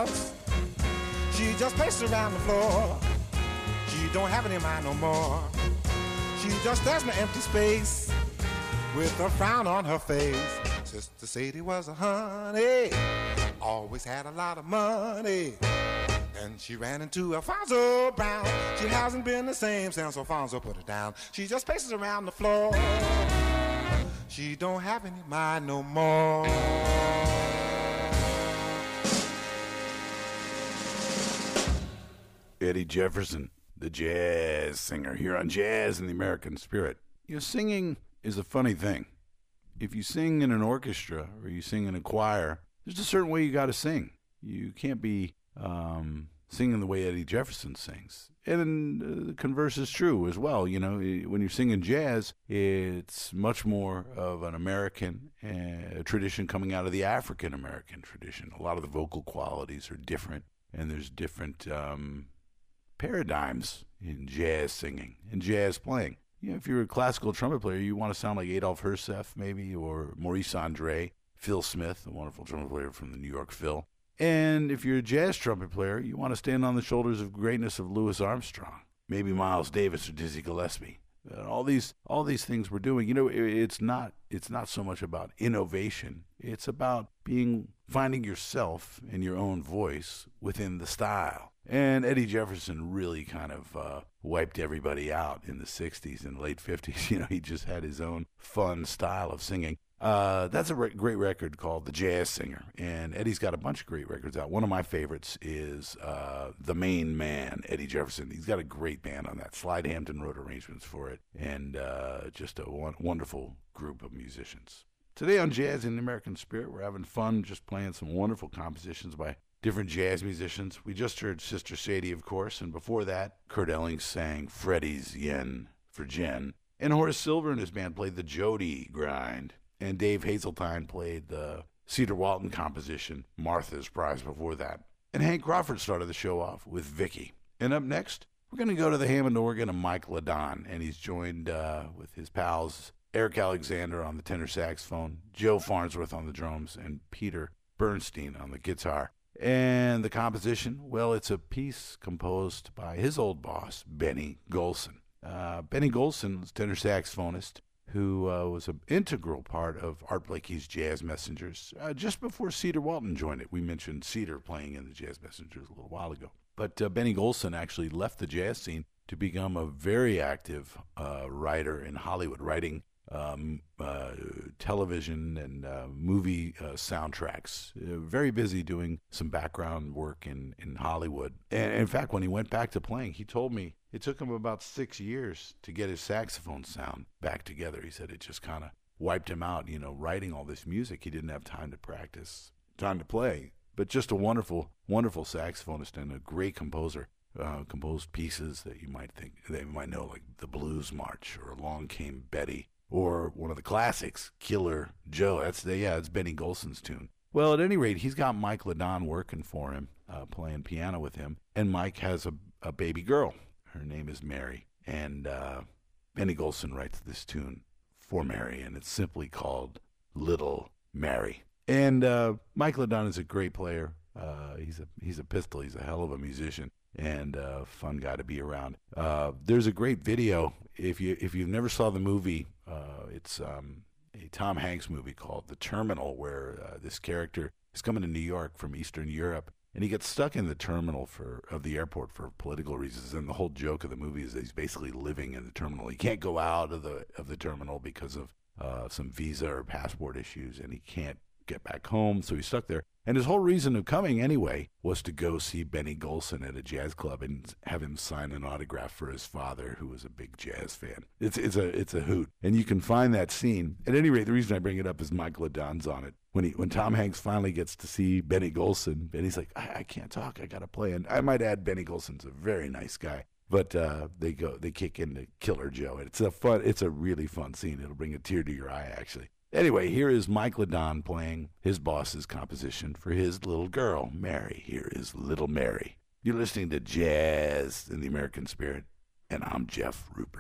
steps. She just paced around the floor. She don't have any mind no more. She just stands in an empty space with a frown on her face. Sister Sadie was a honey, always had a lot of money. And she ran into Alfonso Brown. She hasn't been the same since Alfonso put her down. She just paces around the floor. She don't have any mind no more. Eddie Jefferson, the jazz singer, here on Jazz in the American Spirit. You know, singing is a funny thing. If you sing in an orchestra or you sing in a choir, there's a certain way you got to sing. You can't be singing the way Eddie Jefferson sings. And the converse is true as well. You know, when you're singing jazz, it's much more of an American tradition coming out of the African-American tradition. A lot of the vocal qualities are different, and there's different paradigms in jazz singing and jazz playing. You know, if you're a classical trumpet player, you want to sound like Adolph Herseth maybe, or Maurice Andre, Phil Smith, a wonderful trumpet player from the New York Phil. And if you're a jazz trumpet player, you want to stand on the shoulders of greatness of Louis Armstrong, maybe Miles Davis or Dizzy Gillespie. All these things we're doing, you know, it's not so much about innovation. It's about finding yourself and your own voice within the style. And Eddie Jefferson really kind of wiped everybody out in the 60s and late 50s. You know, he just had his own fun style of singing. That's a great record called The Jazz Singer, and Eddie's got a bunch of great records out. One of my favorites is The Main Man, Eddie Jefferson. He's got a great band on that. Slide Hampton wrote arrangements for it, and just a wonderful group of musicians. Today on Jazz in the American Spirit, we're having fun just playing some wonderful compositions by different jazz musicians. We just heard Sister Sadie, of course, and before that, Kurt Elling sang Freddie's Yen for Jen, and Horace Silver and his band played the Jody Grind. And Dave Hazeltine played the Cedar Walton composition, Martha's Prize, before that. And Hank Crawford started the show off with Vicky. And up next, we're going to go to the Hammond organ of Mike Ladon. And he's joined with his pals, Eric Alexander on the tenor saxophone, Joe Farnsworth on the drums, and Peter Bernstein on the guitar. And the composition, well, it's a piece composed by his old boss, Benny Golson. Benny Golson was tenor saxophonist, who was an integral part of Art Blakey's Jazz Messengers just before Cedar Walton joined it. We mentioned Cedar playing in the Jazz Messengers a little while ago. But Benny Golson actually left the jazz scene to become a very active writer in Hollywood, writing television and movie soundtracks. Very busy doing some background work in Hollywood. And in fact, when he went back to playing, he told me it took him about 6 years to get his saxophone sound back together. He said it just kind of wiped him out, you know, writing all this music. He didn't have time to practice, time to play. But just a wonderful, wonderful saxophonist and a great composer. Composed pieces that you might know, like the Blues March or Along Came Betty, or one of the classics, Killer Joe. It's Benny Golson's tune. Well, at any rate, he's got Mike Ladon working for him, playing piano with him, and Mike has a baby girl. Her name is Mary, and Benny Golson writes this tune for Mary, and it's simply called Little Mary. And Mike Ladon is a great player. He's a pistol. He's a hell of a musician and a fun guy to be around. There's a great video. If you've never saw the movie, it's a Tom Hanks movie called The Terminal, where this character is coming to New York from Eastern Europe, and he gets stuck in the terminal of the airport for political reasons. And the whole joke of the movie is that he's basically living in the terminal. He can't go out of the terminal because of some visa or passport issues, and he can't get back home, so he's stuck there. And his whole reason of coming anyway was to go see Benny Golson at a jazz club and have him sign an autograph for his father, who was a big jazz fan. It's a hoot, and you can find that scene. At any rate, the reason I bring it up is Mike Ladon's on it. When Tom Hanks finally gets to see Benny Golson, Benny's like, I can't talk, I gotta play. And I might add, Benny Golson's a very nice guy. But they kick into Killer Joe, and it's a really fun scene. It'll bring a tear to your eye, actually. Anyway, here is Mike Ladon playing his boss's composition for his little girl, Mary. Here is Little Mary. You're listening to Jazz in the American Spirit, and I'm Jeff Rupert.